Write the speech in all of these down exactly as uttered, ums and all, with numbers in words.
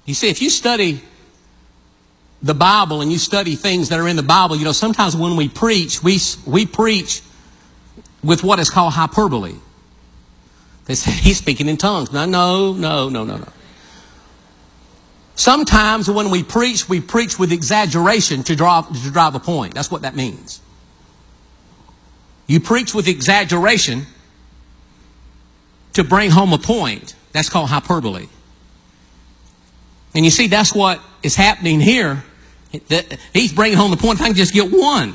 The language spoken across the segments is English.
You see, if you study the Bible and you study things that are in the Bible, you know, sometimes when we preach, we, we preach with what is called hyperbole. They say, he's speaking in tongues. No, no, no, no, no, no. Sometimes when we preach, we preach with exaggeration to drive, to drive a point. That's what that means. You preach with exaggeration to bring home a point. That's called hyperbole. And you see, that's what is happening here. He's bringing home the point. If I can just get one,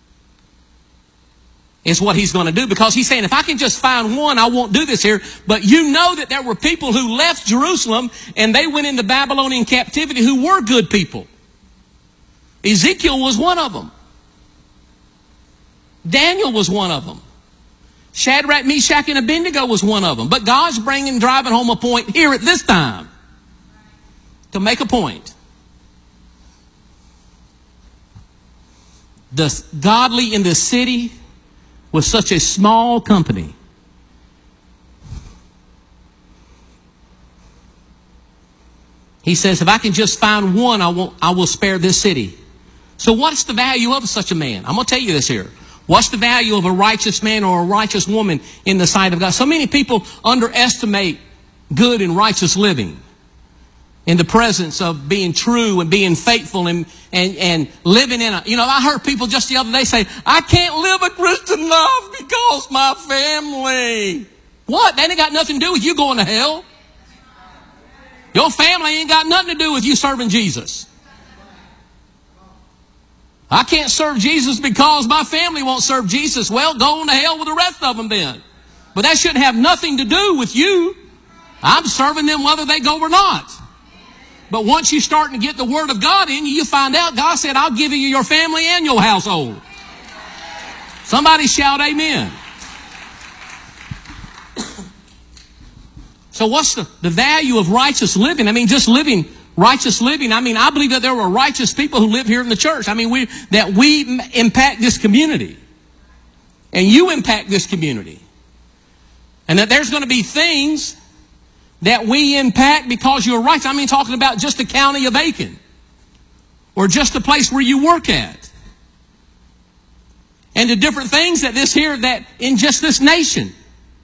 is what he's going to do. Because he's saying, if I can just find one, I won't do this here. But you know that there were people who left Jerusalem and they went into Babylonian captivity who were good people. Ezekiel was one of them. Daniel was one of them. Shadrach, Meshach, and Abednego was one of them. But God's bringing, driving home a point here at this time. To make a point. The godly in the city was such a small company. He says, if I can just find one, I will, I will spare this city. So what's the value of such a man? I'm going to tell you this here. What's the value of a righteous man or a righteous woman in the sight of God? So many people underestimate good and righteous living in the presence of being true and being faithful and, and, and living in a... You know, I heard people just the other day say, I can't live a Christian life because my family... What? That ain't got nothing to do with you going to hell. Your family ain't got nothing to do with you serving Jesus. I can't serve Jesus because my family won't serve Jesus. Well, go on to hell with the rest of them then. But that shouldn't have nothing to do with you. I'm serving them whether they go or not. But once you start to get the Word of God in you, you find out God said, I'll give you your family and your household. Somebody shout amen. So what's the, the value of righteous living? I mean, just living, righteous living. I mean, I believe that there were righteous people who live here in the church. I mean, we that we impact this community. And you impact this community. And that there's going to be things that we impact because you're righteous. I mean, talking about just the county of Aiken. Or just the place where you work at. And the different things that this here, that in just this nation.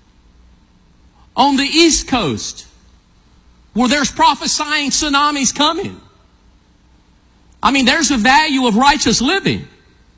On the East Coast. Where there's prophesying tsunamis coming. I mean, there's a value of righteous living.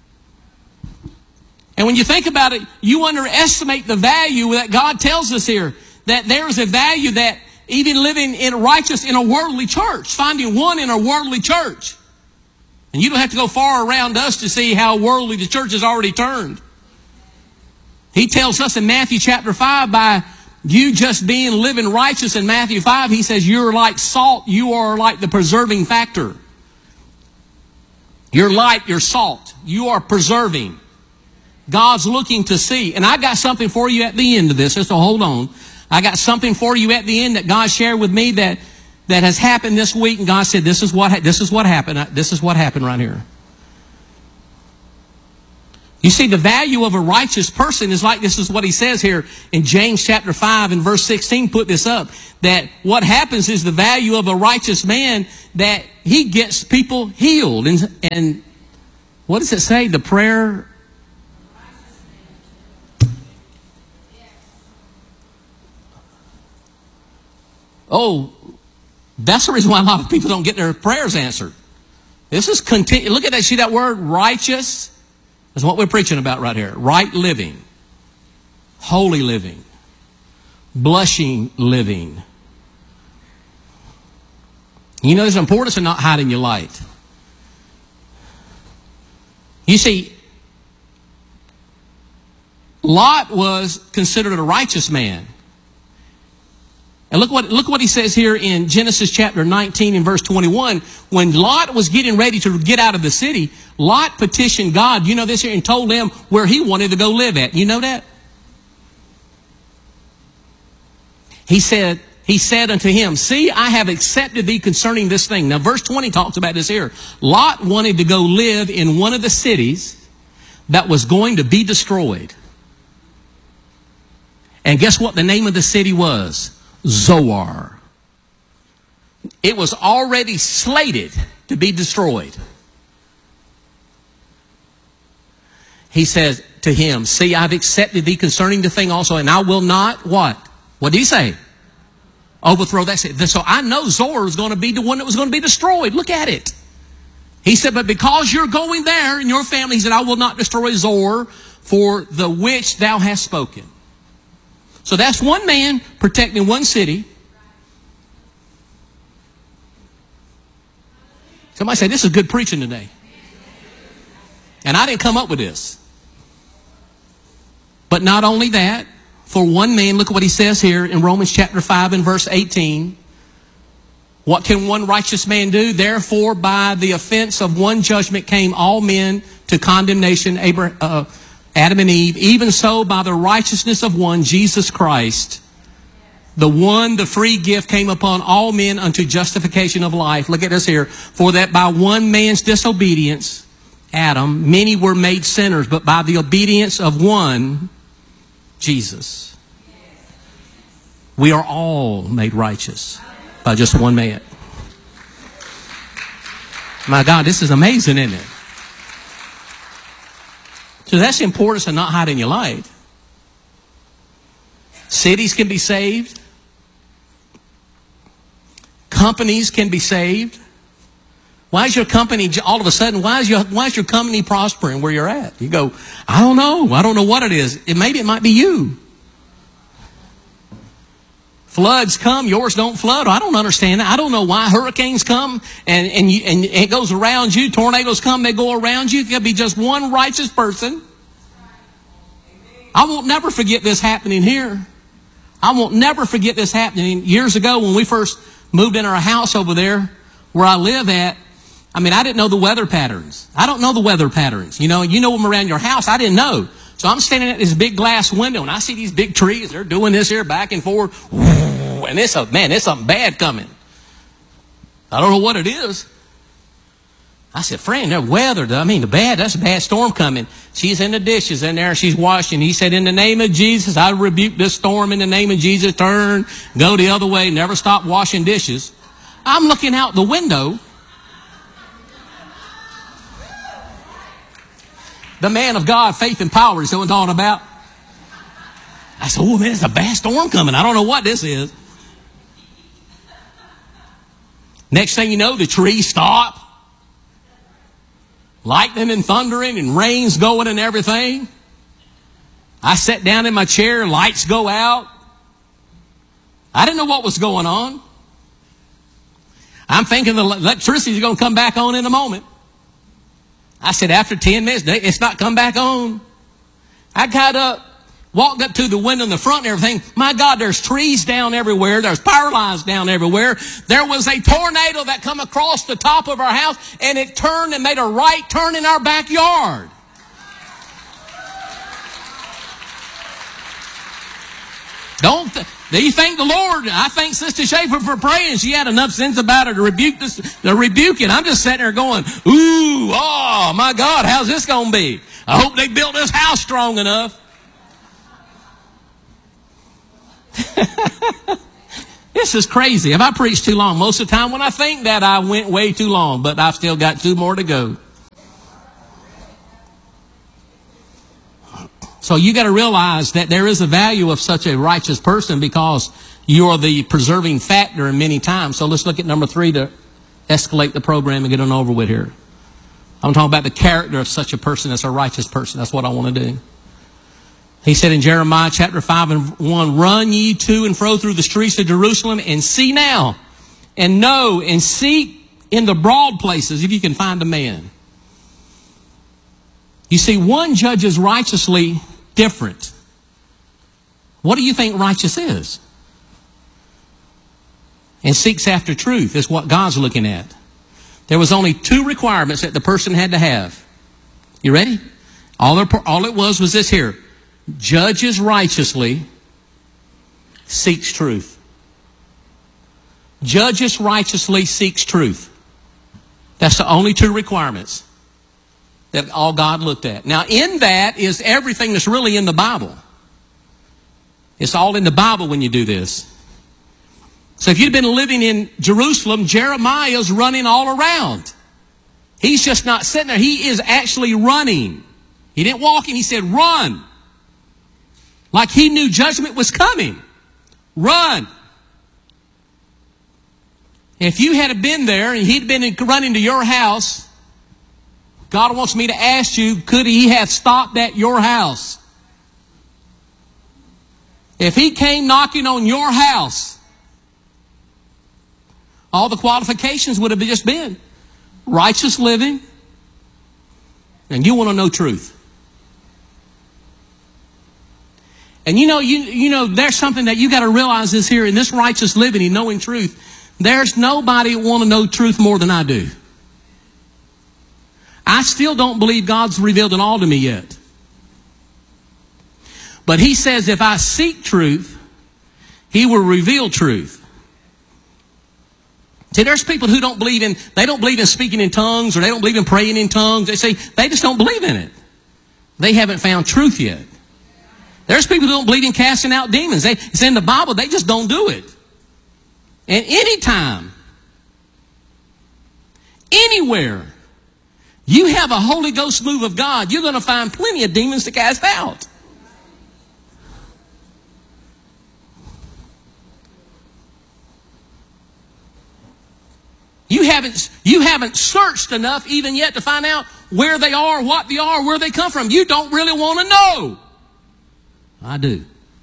And when you think about it, you underestimate the value that God tells us here. That there's a value that even living in righteous in a worldly church, finding one in a worldly church. And you don't have to go far around us to see how worldly the church has already turned. He tells us in Matthew chapter five, by you just being living righteous in Matthew five, he says you're like salt, you are like the preserving factor. You're light, you're salt, you are preserving. God's looking to see. And I got something for you at the end of this, so hold on. I got something for you at the end that God shared with me that, that has happened this week. And God said, this is what, this is what happened. This is what happened right here. You see, the value of a righteous person is like, this is what he says here in James chapter five and verse sixteen, put this up. That what happens is the value of a righteous man, that he gets people healed. And, and what does it say? The prayer... Oh, that's the reason why a lot of people don't get their prayers answered. This is continue. Look at that. See that word? Righteous. That's what we're preaching about right here. Right living. Holy living. Blushing living. You know, there's importance in not hiding your light. You see, Lot was considered a righteous man. And look what, look what he says here in Genesis chapter nineteen and verse twenty-one. When Lot was getting ready to get out of the city, Lot petitioned God, you know this here, and told him where he wanted to go live at. You know that? He said, he said unto him, see, I have accepted thee concerning this thing. Now verse twenty talks about this here. Lot wanted to go live in one of the cities that was going to be destroyed. And guess what the name of the city was? Zoar. It was already slated to be destroyed. He says to him, see, I've accepted thee concerning the thing also, and I will not, what? What did he say? Overthrow that city. So I know Zoar is going to be the one that was going to be destroyed. Look at it. He said, but because you're going there and your family, he said, I will not destroy Zoar for the which thou hast spoken. So that's one man protecting one city. Somebody say, this is good preaching today. And I didn't come up with this. But not only that, for one man, look at what he says here in Romans chapter five and verse eighteen. What can one righteous man do? Therefore, by the offense of one judgment came all men to condemnation, Abraham, uh, Adam and Eve. Even so, by the righteousness of one, Jesus Christ, the one, the free gift, came upon all men unto justification of life. Look at this here. For that by one man's disobedience, Adam, many were made sinners, but by the obedience of one, Jesus, we are all made righteous by just one man. My God, this is amazing, isn't it? So that's the importance of not hiding your light. Cities can be saved. Companies can be saved. Why is your company, all of a sudden, why is your, why is your company prospering where you're at? You go, I don't know. I don't know what it is. It, maybe it might be you. Floods come, yours don't flood. I don't understand that. I don't know why hurricanes come and, and, you, and it goes around you. Tornadoes come, they go around you. It could be just one righteous person. I won't never forget this happening here. I won't never forget this happening years ago when we first moved in our house over there where I live at. I mean, I didn't know the weather patterns. I don't know the weather patterns. You know, you know them around your house. I didn't know. So I'm standing at this big glass window and I see these big trees. They're doing this here back and forth. And it's a, man, there's something bad coming. I don't know what it is. I said, friend, the weather, I mean, the bad, that's a bad storm coming. She's in the dishes in there, she's washing. He said, in the name of Jesus, I rebuke this storm in the name of Jesus. Turn, go the other way, never stop washing dishes. I'm looking out the window. The man of God, faith and power is what I'm talking about. I said, oh man, it's a bad storm coming. I don't know what this is. Next thing you know, the trees stop. Lightning and thundering and rain's going and everything. I sat down in my chair, lights go out. I didn't know what was going on. I'm thinking the electricity is going to come back on in a moment. I said, after ten minutes, it's not come back on. I got up, walked up to the window in the front and everything. My God, there's trees down everywhere. There's power lines down everywhere. There was a tornado that come across the top of our house and it turned and made a right turn in our backyard. Don't, th- do you thank the Lord? I thank Sister Schaefer for praying. She had enough sense about her to rebuke this, to rebuke it. I'm just sitting there going, ooh, oh my God, how's this going to be? I hope they built this house strong enough. This is crazy. Have I preached too long? Most of the time when I think that, I went way too long, but I've still got two more to go. So you got to realize that there is a value of such a righteous person because you are the preserving factor in many times. So let's look at number three to escalate the program and get on over with here. I'm talking about the character of such a person as a righteous person. That's what I want to do. He said in Jeremiah chapter five and one, run ye to and fro through the streets of Jerusalem and see now and know and seek in the broad places if you can find a man. You see, one judges righteously different. What do you think righteous is? And seeks after truth is what God's looking at. There was only two requirements that the person had to have. You ready? All, there, all it was was this here. Judges righteously, seeks truth. Judges righteously, seeks truth. That's the only two requirements that all God looked at. Now, in that is everything that's really in the Bible. It's all in the Bible when you do this. So if you'd been living in Jerusalem, Jeremiah's running all around. He's just not sitting there. He is actually running. He didn't walk in. He said, run. Like he knew judgment was coming. Run. If you had been there and he'd been running to your house, God wants me to ask you, could he have stopped at your house? If he came knocking on your house, all the qualifications would have just been righteous living, and you want to know truth. And you know, you, you know, there's something that you got to realize is here in this righteous living and knowing truth. There's nobody who want to know truth more than I do. I still don't believe God's revealed it all to me yet. But he says if I seek truth, he will reveal truth. See, there's people who don't believe in, they don't believe in speaking in tongues, or they don't believe in praying in tongues. They say, they just don't believe in it. They haven't found truth yet. There's people who don't believe in casting out demons. They, it's in the Bible, they just don't do it. And anytime, anywhere, you have a Holy Ghost move of God, you're going to find plenty of demons to cast out. You haven't, you haven't searched enough even yet to find out where they are, what they are, where they come from. You don't really want to know. I do.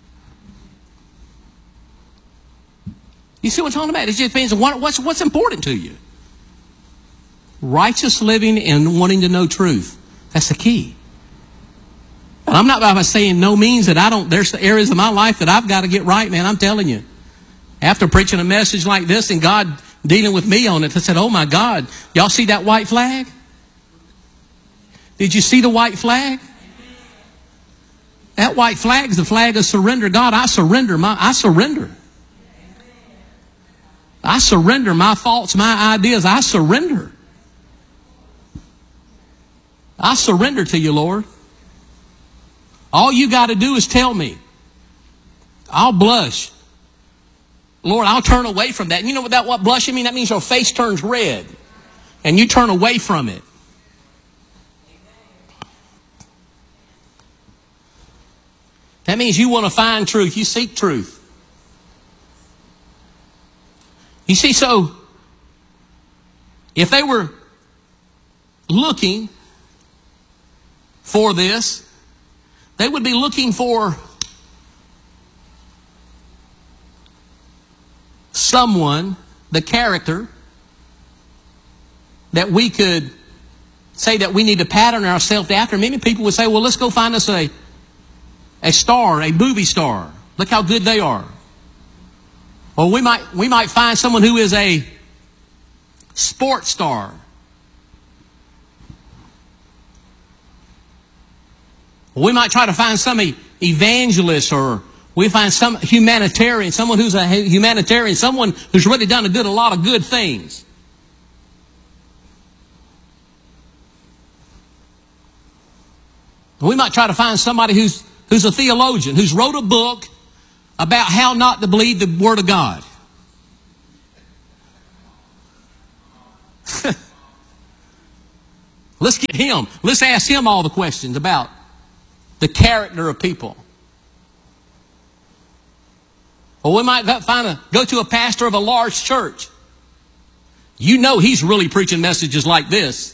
You see what I'm talking about? It just depends on what, what's, what's important to you. Righteous living and wanting to know truth. That's the key. And I'm not by saying no means that I don't, there's areas of my life that I've got to get right, man. I'm telling you. After preaching a message like this and God dealing with me on it, I said, oh my God, y'all see that white flag? Did you see the white flag? That white flag is the flag of surrender. God, I surrender my, I surrender. I surrender my thoughts, my ideas. I surrender. I surrender to you, Lord. All you got to do is tell me. I'll blush. Lord, I'll turn away from that. And you know what that what blushing means? That means your face turns red. And you turn away from it. That means you want to find truth. You seek truth. You see, so if they were looking for this, they would be looking for someone, the character, that we could say that we need to pattern ourselves after. Many people would say, well, let's go find us a, a star, a movie star. Look how good they are. Or we might, we might find someone who is a sports star. Or we might try to find some evangelist, or we find some humanitarian, someone who's a humanitarian, someone who's really done a good, a lot of good things. We might try to find somebody who's, who's a theologian, who's wrote a book about how not to believe the Word of God. Let's get him. Let's ask him all the questions about the character of people. Or we might find a, go to a pastor of a large church. You know he's really preaching messages like this.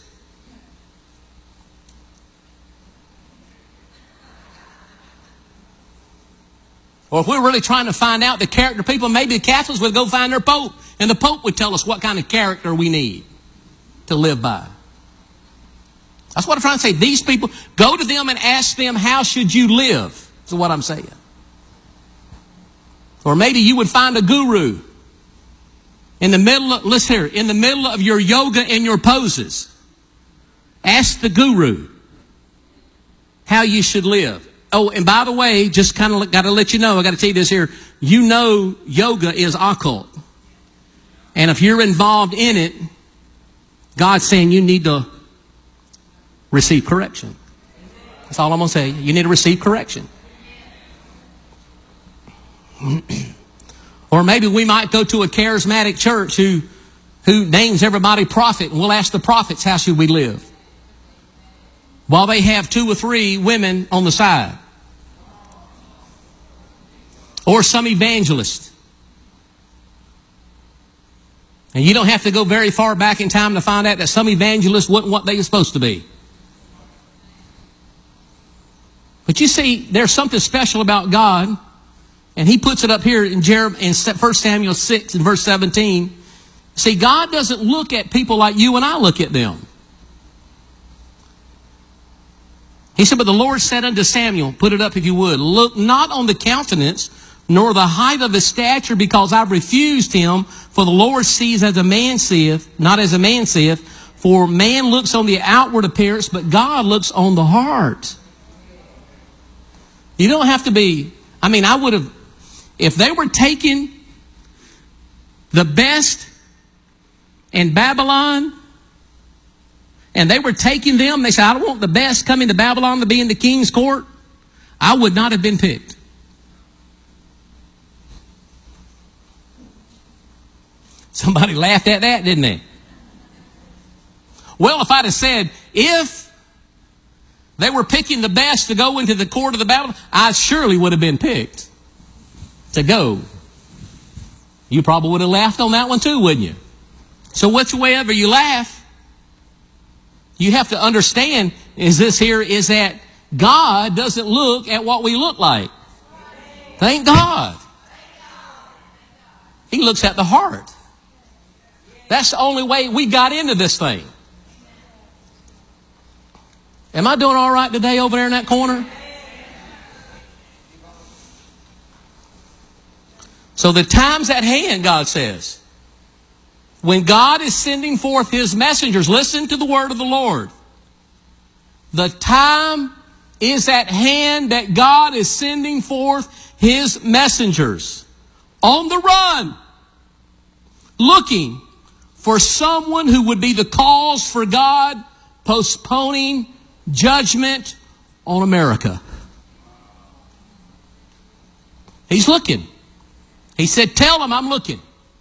Or if we're really trying to find out the character of people, maybe the Catholics would go find their Pope, and the Pope would tell us what kind of character we need to live by. That's what I'm trying to say. These people, go to them and ask them, how should you live? That's what I'm saying. Or maybe you would find a guru in the middle of, listen here, in the middle of your yoga and your poses. Ask the guru how you should live. Oh, and by the way, just kind of got to let you know, I got to tell you this here. You know yoga is occult. And if you're involved in it, God's saying you need to receive correction. That's all I'm going to say. You need to receive correction. Or maybe we might go to a charismatic church who, who names everybody prophet, and we'll ask the prophets, how should we live? While they have two or three women on the side. Or some evangelist. And you don't have to go very far back in time to find out that some evangelists wasn't what they were supposed to be. But you see, there's something special about God. And he puts it up here in, Jer- in First Samuel six and verse seventeen. See, God doesn't look at people like you and I look at them. He said, but the Lord said unto Samuel, put it up if you would, look not on the countenance, nor the height of his stature, because I've refused him. For the Lord sees as a man seeth, not as a man seeth. For man looks on the outward appearance, but God looks on the heart. You don't have to be, I mean, I would have, if they were taking the best in Babylon, and they were taking them, they said, I don't want the best coming to Babylon to be in the king's court, I would not have been picked. Somebody laughed at that, didn't they? Well, if I'd have said, if they were picking the best to go into the court of the Babylon, I surely would have been picked to go. You probably would have laughed on that one too, wouldn't you? So which way ever you laugh, you have to understand, is this here, is that God doesn't look at what we look like. Thank God. He looks at the heart. That's the only way we got into this thing. Am I doing all right today over there in that corner? So the time's at hand, God says. When God is sending forth his messengers, listen to the word of the Lord. The time is at hand that God is sending forth his messengers on the run, looking for someone who would be the cause for God postponing judgment on America. He's looking. He said, tell him I'm looking.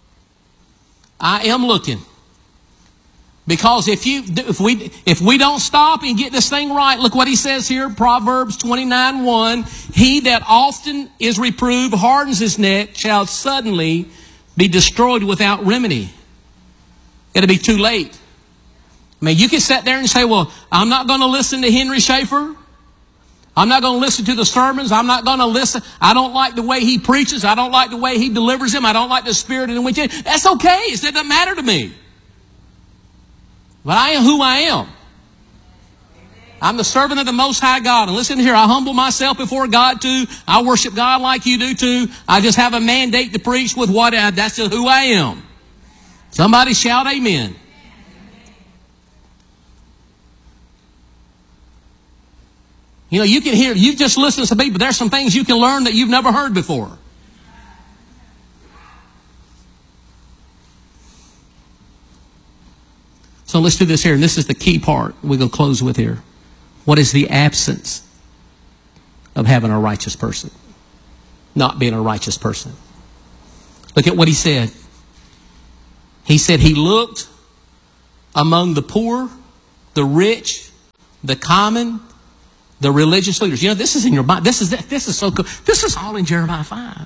I am looking. Because if you, if we, if we don't stop and get this thing right, look what he says here, Proverbs twenty-nine one. He that often is reproved hardens his neck, shall suddenly be destroyed without remedy. It'll be too late. I mean, you can sit there and say, well, I'm not going to listen to Henry Schaefer. I'm not going to listen to the sermons. I'm not going to listen. I don't like the way he preaches. I don't like the way he delivers them. I don't like the spirit in which he... That's okay. It doesn't matter to me. But I am who I am. I'm the servant of the Most High God. And listen here, I humble myself before God too. I worship God like you do too. I just have a mandate to preach with what I, that's who I am. Somebody shout amen. You know, you can hear, you just listen to people. There's some things you can learn that you've never heard before. So let's do this here. And this is the key part we're going to close with here. What is the absence of having a righteous person? Not being a righteous person. Look at what he said. He said he looked among the poor, the rich, the common, the religious leaders. You know, this is in your mind. This is this is so cool. This is all in Jeremiah five.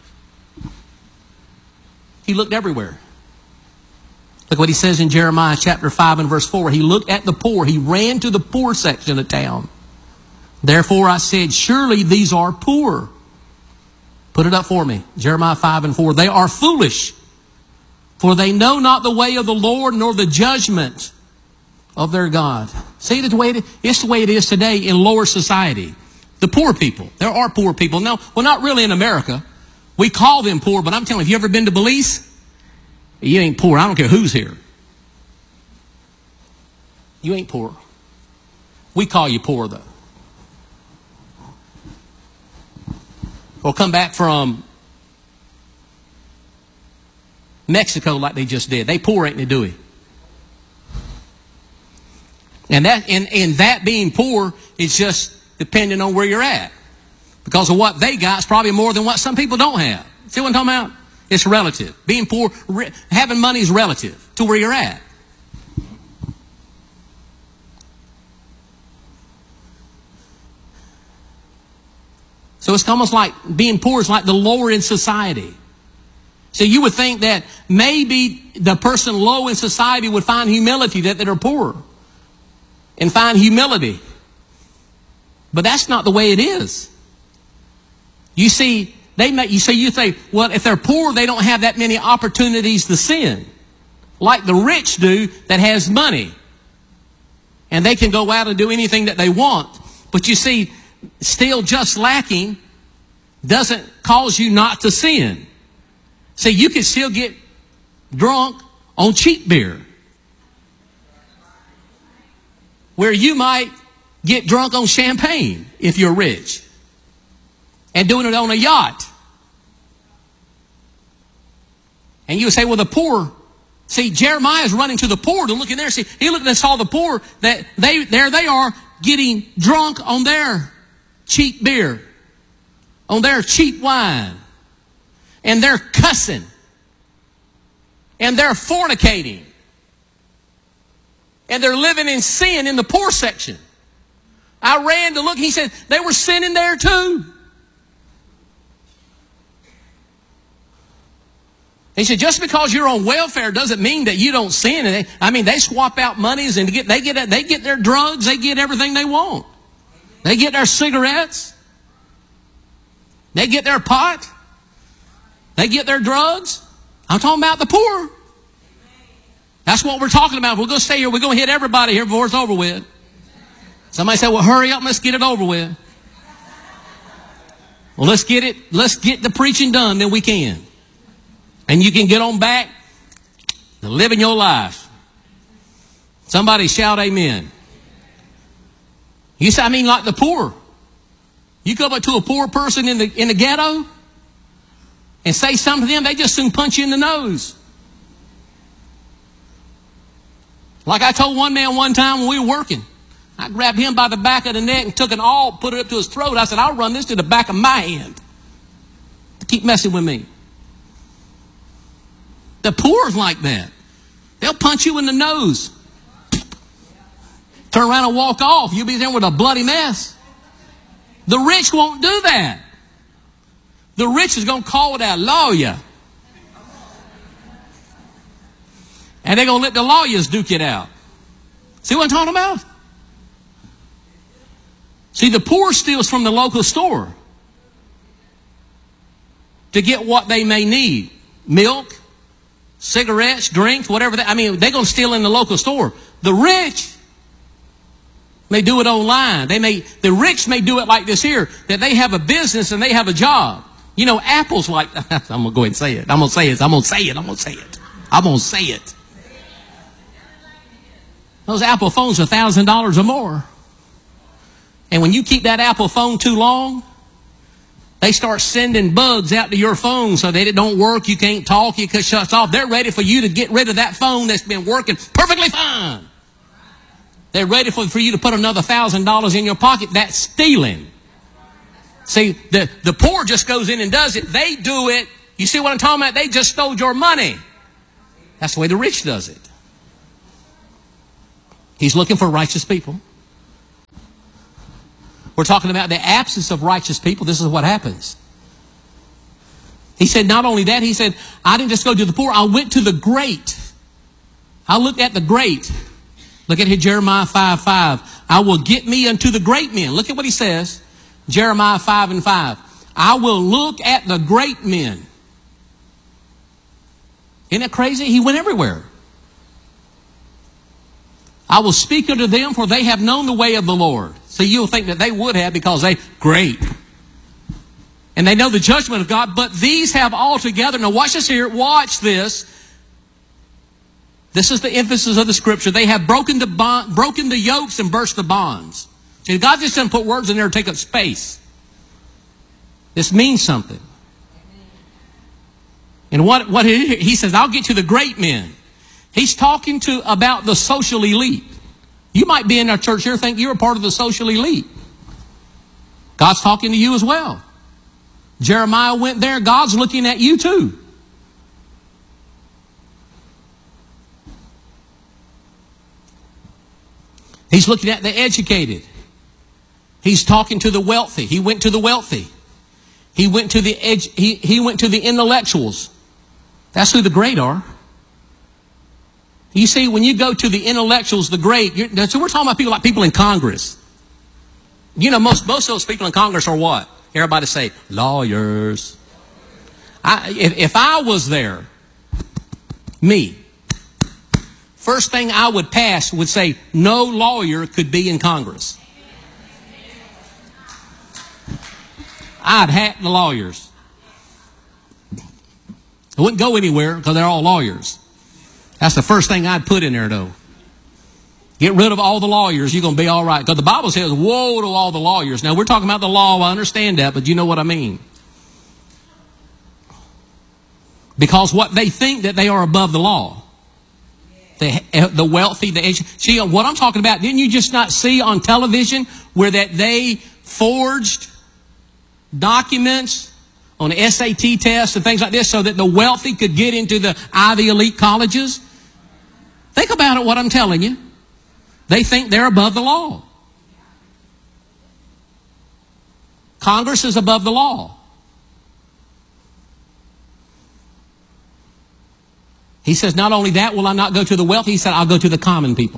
He looked everywhere. Look what he says in Jeremiah chapter five and verse four. He looked at the poor. He ran to the poor section of town. Therefore I said, surely these are poor. Put it up for me. Jeremiah five and four. They are foolish, for they know not the way of the Lord, nor the judgment of their God. See the way it is? It's the way it is today in lower society. The poor people. There are poor people. No, well, not really in America. We call them poor, but I'm telling you, have you ever been to Belize? You ain't poor. I don't care who's here. You ain't poor. We call you poor, though. Or come back from Mexico like they just did. They poor, ain't they, do we? And that, and, and that being poor is just depending on where you're at. Because of what they got is probably more than what some people don't have. See what I'm talking about? It's relative. Being poor, re- having money is relative to where you're at. So it's almost like being poor is like the lower in society. So you would think that maybe the person low in society would find humility, that they're poor, and find humility. But that's not the way it is. You see, they may, you say, you think, well, if they're poor, they don't have that many opportunities to sin, like the rich do that has money. And they can go out and do anything that they want. But you see, still just lacking doesn't cause you not to sin. See, you can still get drunk on cheap beer, where you might get drunk on champagne if you're rich, and doing it on a yacht. And you would say, well, the poor, see, Jeremiah is running to the poor to look in there. See, he looked and saw the poor, that they, there they are getting drunk on their cheap beer, on their cheap wine, and they're cussing, and they're fornicating, and they're living in sin in the poor section. I ran to look, he said, they were sinning there too. He said, just because you're on welfare doesn't mean that you don't sin. And they, I mean, they swap out monies and get, they get they get their drugs, they get everything they want. They get their cigarettes. They get their pot. They get their drugs. I'm talking about the poor. That's what we're talking about. We're going to stay here. We're going to hit everybody here before it's over with. Somebody said, well, hurry up, let's get it over with. Well, let's get it, let's get the preaching done, then we can. And you can get on back to living your life. Somebody shout amen. You say, I mean, like the poor. You go up to a poor person in the in the ghetto and say something to them, they just soon punch you in the nose. Like I told one man one time when we were working, I grabbed him by the back of the neck and took an awl, put it up to his throat. I said, I'll run this to the back of my hand to keep messing with me. The poor is like that. They'll punch you in the nose. Turn around and walk off. You'll be there with a bloody mess. The rich won't do that. The rich is going to call that lawyer. And they're going to let the lawyers duke it out. See what I'm talking about? See, the poor steals from the local store to get what they may need. Milk, cigarettes, drinks, whatever. They, I mean, they're going to steal in the local store. The rich may do it online. They may, the rich may do it like this here, that they have a business and they have a job. You know, Apple's like, I'm going to go ahead and say it. I'm going to say it. I'm going to say it. I'm going to say it. I'm going to say it. Those Apple phones are one thousand dollars or more. And when you keep that Apple phone too long, they start sending bugs out to your phone so that it don't work, you can't talk, it shuts off. They're ready for you to get rid of that phone that's been working perfectly fine. They're ready for, for you to put another one thousand dollars in your pocket. That's stealing. See, the, the poor just goes in and does it. They do it. You see what I'm talking about? They just stole your money. That's the way the rich does it. He's looking for righteous people. We're talking about the absence of righteous people. This is what happens. He said, not only that, he said, I didn't just go to the poor, I went to the great. I looked at the great. Look at here, Jeremiah five five. I will get me unto the great men. Look at what he says. Jeremiah five and five. I will look at the great men. Isn't that crazy? He went everywhere. I will speak unto them, for they have known the way of the Lord. So you'll think that they would have because they, great. And they know the judgment of God, but these have altogether, now watch this here, watch this. This is the emphasis of the scripture. They have broken the bond, broken the yokes and burst the bonds. See, God just doesn't put words in there to take up space. This means something. And what, what he, he says, I'll get to the great men. He's talking to about the social elite. You might be in our church here and think you're a part of the social elite. God's talking to you as well. Jeremiah went there. God's looking at you too. He's looking at the educated. He's talking to the wealthy. He went to the wealthy. He went to the edu- he, he went to the intellectuals. That's who the great are. You see, when you go to the intellectuals, the great, you're, so we're talking about people like people in Congress. You know, most, most of those people in Congress are what? Everybody say, lawyers. I, if, if I was there, me, first thing I would pass would say, no lawyer could be in Congress. I'd hat the lawyers. I wouldn't go anywhere because they're all lawyers. That's the first thing I'd put in there, though. Get rid of all the lawyers, you're going to be all right. Because the Bible says, woe to all the lawyers. Now, we're talking about the law. I understand that, but you know what I mean. Because what they think that they are above the law. The, the wealthy, the educated. See, what I'm talking about, didn't you just not see on television where that they forged documents on S A T tests and things like this so that the wealthy could get into the Ivy elite colleges? Think about it, what I'm telling you. They think they're above the law. Congress is above the law. He says, not only that will I not go to the wealthy, he said, I'll go to the common people.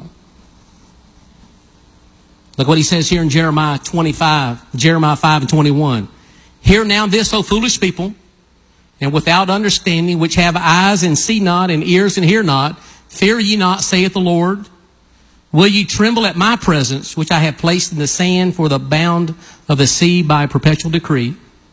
Look what he says here in Jeremiah twenty-five, Jeremiah five and twenty-one. Hear now this, O foolish people, and without understanding, which have eyes and see not, and ears and hear not, fear ye not, saith the Lord. Will ye tremble at my presence, which I have placed in the sand for the bound of the sea by perpetual decree?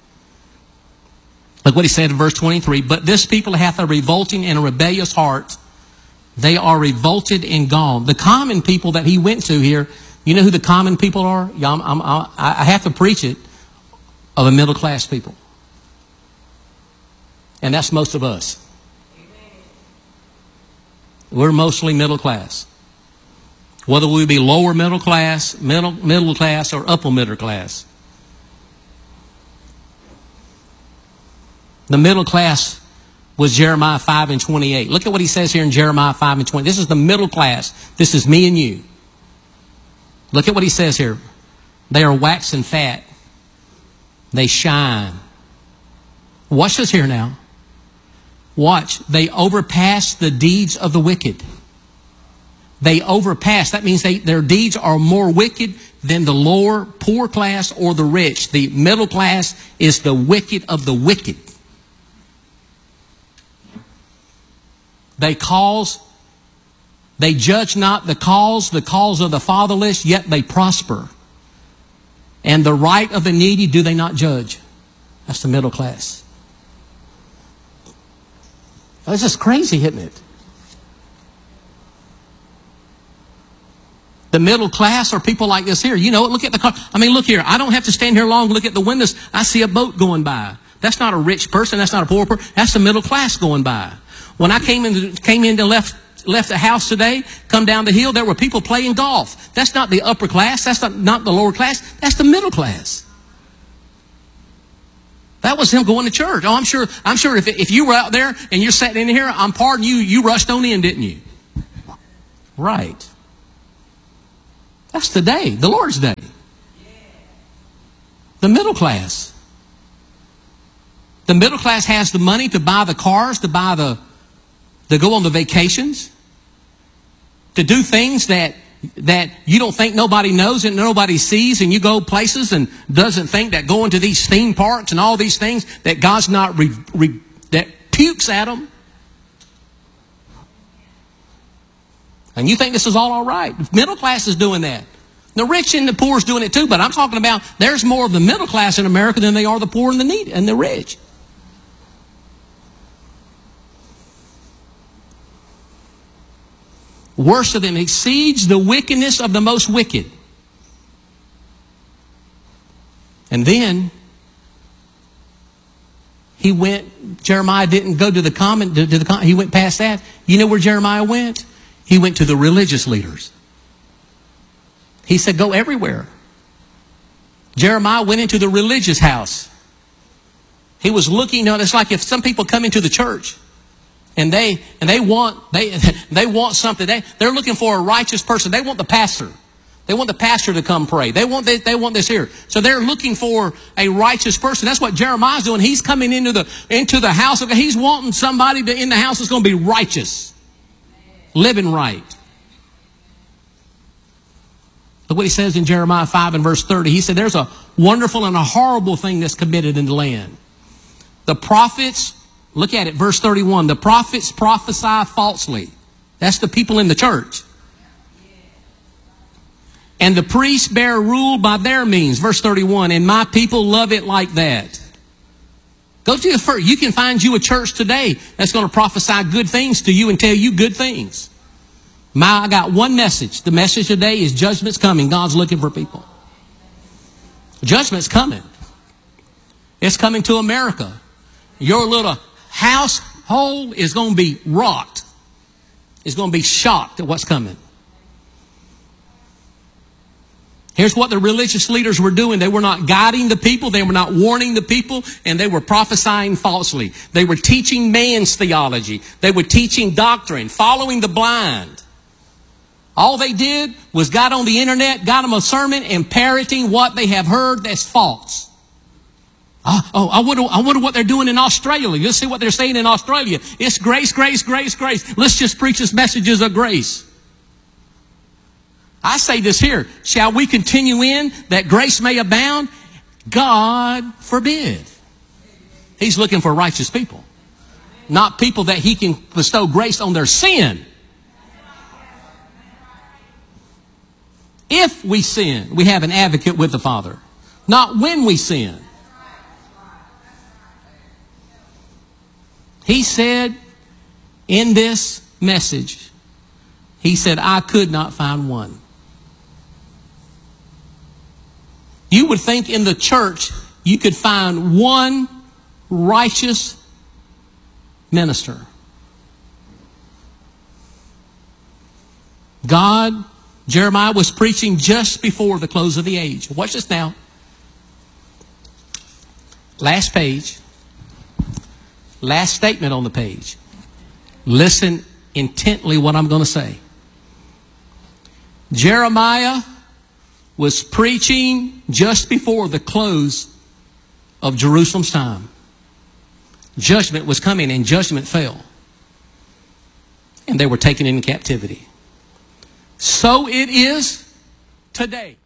Look what he said in verse twenty-three. But this people hath a revolting and a rebellious heart. They are revolted and gone. The common people that he went to here, you know who the common people are? Yeah, I'm, I'm, I have to preach it. Of the middle class people. And that's most of us. We're mostly middle class. Whether we be lower middle class, middle, middle class, or upper middle class. The middle class was Jeremiah five and twenty-eight. Look at what he says here in Jeremiah five and twenty. This is the middle class. This is me and you. Look at what he says here. They are waxing fat. They shine. Watch this here now. Watch. They overpass the deeds of the wicked. They overpass. That means they, their deeds are more wicked than the lower poor class or the rich. The middle class is the wicked of the wicked. They cause, they judge not the cause, the cause of the fatherless, yet they prosper. And the right of the needy do they not judge. That's the middle class. That's just crazy, isn't it? The middle class are people like this here. You know, look at the car. I mean, look here. I don't have to stand here long. Look at the windows. I see a boat going by. That's not a rich person. That's not a poor person. That's the middle class going by. When I came in, came in to left left the house today, come down the hill, there were people playing golf. That's not the upper class. That's not, not the lower class. That's the middle class. That was him going to church. Oh, I'm sure, I'm sure if, if you were out there and you're sitting in here, I'm pardoning you, you rushed on in, didn't you? Right. That's the day, the Lord's day. The middle class. The middle class has the money to buy the cars, to buy the, to go on the vacations, to do things that that you don't think nobody knows and nobody sees, and you go places and doesn't think that going to these theme parks and all these things that God's not re, re, that pukes at them. And you think this is all all right. Middle class is doing that. The rich and the poor is doing it too, but I'm talking about there's more of the middle class in America than they are the poor and the needy and the rich. Worst of them exceeds the wickedness of the most wicked. And then he went, Jeremiah didn't go to the common, to, to the, he went past that. You know where Jeremiah went? He went to the religious leaders. He said, go everywhere. Jeremiah went into the religious house. He was looking, you know, it's like if some people come into the church and they and they want they they want something. They they're looking for a righteous person. They want the pastor. They want the pastor to come pray. They want this, they want this here. So they're looking for a righteous person. That's what Jeremiah's doing. He's coming into the into the house of God. He's wanting somebody to, in the house that's going to be righteous, living right. Look what he says in Jeremiah five and verse thirty. He said, "There's a wonderful and a horrible thing that's committed in the land. The prophets," look at it, verse thirty-one. "The prophets prophesy falsely." That's the people in the church. "And the priests bear rule by their means." Verse thirty-one. "And my people love it like that." Go to the first. You can find you a church today that's going to prophesy good things to you and tell you good things. My, I got one message. The message today is judgment's coming. God's looking for people. Judgment's coming. It's coming to America. Your little household is going to be rocked. It's going to be shocked at what's coming. Here's what the religious leaders were doing. They were not guiding the people. They were not warning the people. And they were prophesying falsely. They were teaching man's theology. They were teaching doctrine, following the blind. All they did was got on the internet, got them a sermon, and parroting what they have heard that's false. Oh, oh I, wonder, I wonder what they're doing in Australia. Let's see what they're saying in Australia. It's grace, grace, grace, grace. Let's just preach as messages of grace. I say this here. Shall we continue in that grace may abound? God forbid. He's looking for righteous people. Not people that he can bestow grace on their sin. If we sin, we have an advocate with the Father. Not when we sin. He said in this message, he said, "I could not find one." You would think in the church you could find one righteous minister. God, Jeremiah was preaching just before the close of the age. Watch this now. Last page. Last statement on the page. Listen intently what I'm going to say. Jeremiah was preaching just before the close of Jerusalem's time. Judgment was coming and judgment fell. And they were taken into captivity. So it is today.